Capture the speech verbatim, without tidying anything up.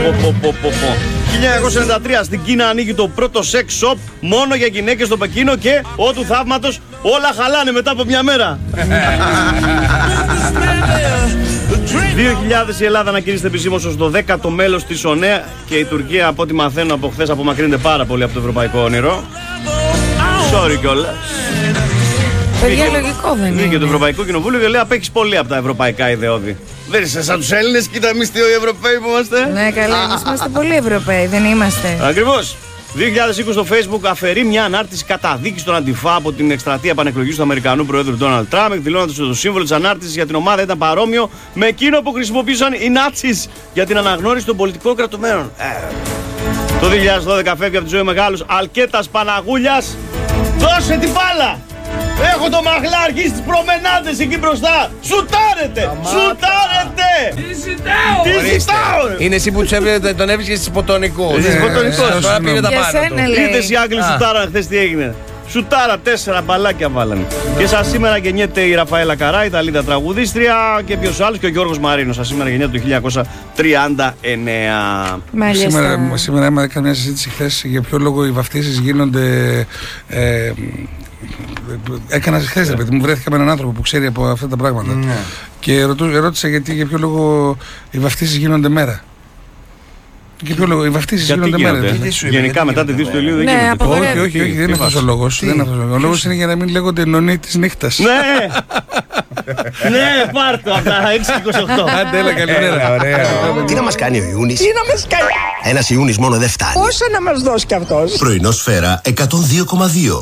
χίλια εννιακόσια ενενήντα τρία στην Κίνα ανοίγει το πρώτο sex shop μόνο για γυναίκες στο Πεκίνο και ό του θαύματος όλα χαλάνε μετά από μια μέρα. δύο χιλιάδες η Ελλάδα ανακηρύσσεται επισήμως ως το δέκατο μέλος της ΟΝΕ και η Τουρκία, από ό,τι μαθαίνω από χθες, απομακρύνεται πάρα πολύ από το ευρωπαϊκό όνειρο. Sorry κιόλας. Παιδιά, λογικό δεν είναι? Βγήκε το Ευρωπαϊκό Κοινοβούλιο και λέει απέχεις πολύ από τα ευρωπαϊκά ιδεώδη. Δεν είσαι σαν τους Έλληνες, κοίτα εμείς τι Ευρωπαίοι που είμαστε. Ναι, καλά, εμείς είμαστε πολύ Ευρωπαίοι, δεν είμαστε? Ακριβώς. δύο χιλιάδες είκοσι το Facebook αφαιρεί μια ανάρτηση καταδίκης των Αντιφά από την εκστρατεία επανεκλογής του Αμερικανού Προέδρου Ντόναλντ Τραμπ, εκδηλώνοντας ότι το σύμβολο της ανάρτησης για την ομάδα ήταν παρόμοιο με εκείνο που χρησιμοποίησαν οι Νάτσις για την αναγνώριση των πολιτικών κρατουμένων. Ε. Το δύο χιλιάδες δώδεκα φεύγει από τη ζωή ο μεγάλος Αλκέτας Παναγούλιας. Δώσε την μπάλα! Έχω το μαγλάρκι στις προμενάδες εκεί μπροστά! Σουτάρετε! Σουτάρετε! Τι ζητάω! Είναι εσύ που τον έβρισκες στις Ποτονικού. Στις Ποτονικού. Τώρα πήρε τα πάνω. Είδες οι Άγγλοι σουτάραν χθες τι έγινε? Σουτάρα, τέσσερα μπαλάκια βάλανε. Και σαν σήμερα γεννιέται η Ραφαέλα Καρά, Ιταλίδα τραγουδίστρια, και ποιος άλλος, και ο Γιώργος Μαρίνος. Σαν σήμερα γεννιέται το χίλια εννιακόσια τριάντα εννέα. Σήμερα, σήμερα έκανα μια συζήτηση χθες για ποιο λόγο οι βαφτίσεις γίνονται. Ε, έκανα χθες, ρε παιδί μου, βρέθηκα με έναν άνθρωπο που ξέρει από αυτά τα πράγματα. Ναι. Και ρωτού, ρώτησα γιατί, για ποιο λόγο οι βαφτίσεις γίνονται μέρα. Και ποιο λόγο, οι βαφτίσεις γίνονται μέρα. Γενικά μετά τη δύση του ηλίου δεν γίνεται. Όχι, όχι, όχι, δεν είναι αυτός ο λόγος. Ο λόγος είναι για να μην λέγονται νονοί της νύχτας. Ναι! Ναι, πάρτο από τα έξι και είκοσι οκτώ. Άντε, έλα, καλημέρα. Τι να μας κάνει ο Ιούνις? Τι να μας κάνει? Ένας Ιούνις μόνο δεν φτάνει. Πόσα να μας δώσει κι αυτός? Πρωινό Σφαίρα εκατόν δύο κόμμα δύο.